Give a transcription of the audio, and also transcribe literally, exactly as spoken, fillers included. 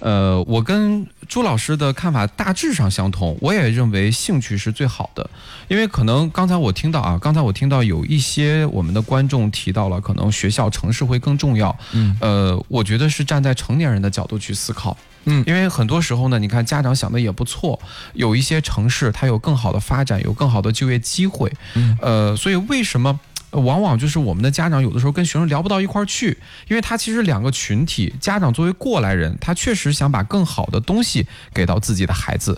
呃，我跟朱老师的看法大致上相同，我也认为兴趣是最好的，因为可能刚才我听到啊，刚才我听到有一些我们的观众提到了，可能学校、城市会更重要。嗯，呃，我觉得是站在成年人的角度去思考。嗯，因为很多时候呢，你看家长想的也不错，有一些城市它有更好的发展，有更好的就业机会。嗯，呃，所以为什么？往往就是我们的家长有的时候跟学生聊不到一块儿去，因为他其实两个群体，家长作为过来人，他确实想把更好的东西给到自己的孩子，